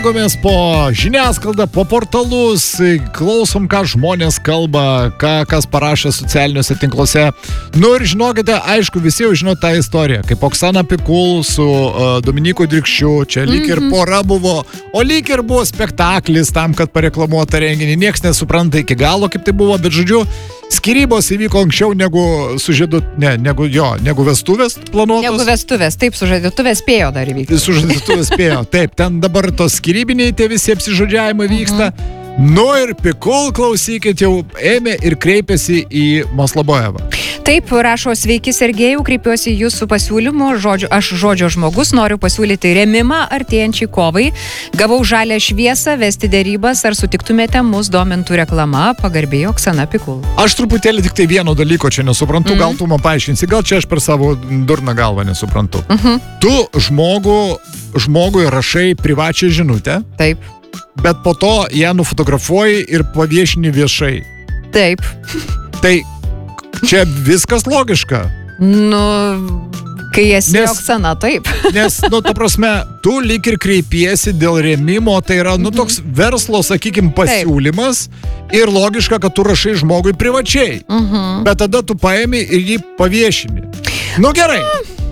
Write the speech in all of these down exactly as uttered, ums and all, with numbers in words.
Gomės po žiniasklaidą, po portalus, klausom, ką žmonės kalba, ką kas parašė socialiniuose tinkluose. Nu ir žinokite, aišku, visi jau žino tą istoriją, kaip Oksana Pikul su uh, Dominiku Drikščiu, čia lyg ir Mhm. pora buvo, o lyg ir buvo spektaklis tam, kad pareklamuota renginį. Niekas nesupranta iki galo, kaip tai buvo, bet žodžiu, skyrybos įvyko anksčiau negu sužiedu, ne, negu jo, negu vestuvės planuotos. Negu vestuvės, taip, sužadėtuvės spėjo dar įvykti. Sužadėtuvės spėjo, taip, ten dabar tos skyrybiniai tie visi apsižodžiavimai vyksta. Nu ir Pikul, klausykit, jau ėmė ir kreipėsi į Maslobojevą. Taip, rašo, sveiki Sergejau, kreipiuosi į jūsų pasiūlymu, žodžiu, aš žodžio žmogus, noriu pasiūlyti remimą artėjančiai kovai, gavau žalę šviesą, vesti dėrybas, ar sutiktumėte mus domintų reklama, pagarbėjo Oksana Pikul. Aš truputėlį tik tai vieno dalyko čia nesuprantu, gal tu man paaiškinsi, gal čia aš per savo durną galvą nesuprantu. Tu žmogų, žmogui rašai privačią žinutę, Taip, bet po to ją nufotografuoji ir paviešini viešai. taip. Tai čia viskas logiška. Nu, kai esi Nes- Oksana, taip. Nes, nu, ta prasme, tu lyg ir kreipiesi dėl rėmimo, tai yra, nu, toks verslo, sakykime, pasiūlymas ir logiška, kad tu rašai žmogui privačiai. Mhm. Bet tada tu paėmi ir jį paviešini. Nu, gerai.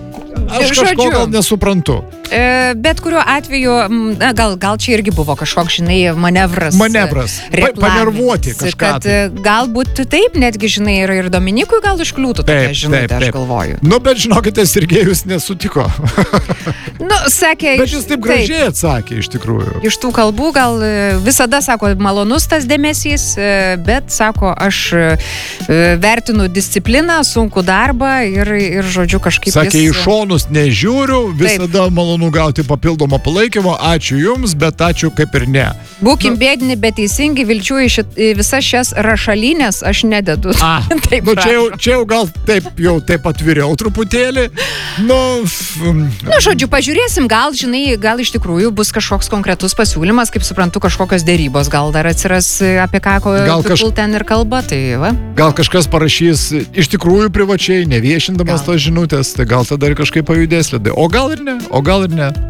Aš kažko Žodžiu. gal nesuprantu. E, bet kuriuo atveju, m, na, gal, gal čia irgi buvo kažkoks, žinai, manevras. Manevras. e, Pa- reklaminis, panervuoti kažką Kad tai. e, galbūt taip, netgi, žinai, ir, ir Dominikui gal iškliūtų tokia Taip, žinutė, taip, aš taip. galvoju. Nu, bet žinokite, Sergejus nesutiko. Nu, sakė, Bet jis taip gražiai atsakė, iš tikrųjų. Iš tų kalbų gal e, visada, sako, malonus tas dėmesys, e, bet, sako, aš e, vertinu discipliną, sunkų darbą ir, ir žodžiu, kažkaip Sakė, į jis... šonus nežiūriu, visada malonu gauti papildomą palaikymą, ačiū jums, bet ačiū kaip ir ne. Būkim bėdini, bet teisingi, vilčių į, šit, į visas šias rašalinės aš nededu. A, Taip nu, čia, jau, rašo. čia jau gal taip, jau taip atviriau truputėlį. Nu, f- Na, žodžiu, pažiūrėsim, gal, žinai, gal iš tikrųjų bus kažkoks konkretus pasiūlymas, kaip suprantu, kažkokios dėrybos, gal dar atsiras e, apie ką ko Gal kaž- Pikul ten ir kalba, tai va. gal kažkas parašys iš tikrųjų privačiai, neviešindamas Gal. tos žinutės, tai gal tada ir kažkaip pajudės ledai. O gal ir ne, o gal ir ne.